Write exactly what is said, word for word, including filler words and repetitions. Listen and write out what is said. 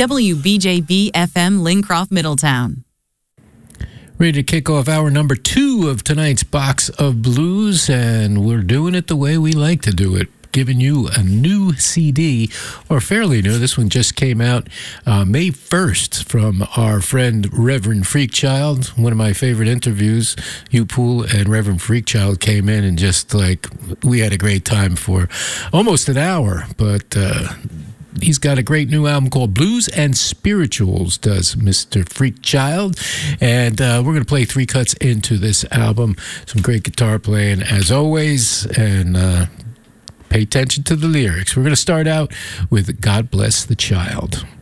W B J B F M Lincroft, Middletown. Ready to kick off hour number two of tonight's Box of Blues, and we're doing it the way we like to do it. Giving you a new C D, or fairly new. This one just came out uh, May first from our friend Reverend Freakchild. One of my favorite interviews. Hugh Poole and Reverend Freakchild came in and just like, we had a great time for almost an hour, but uh, he's got a great new album called Blues and Spirituals, does Mister Freakchild. And uh, we're going to play three cuts into this album. Some great guitar playing as always, and uh, pay attention to the lyrics. We're going to start out with God Bless the Child.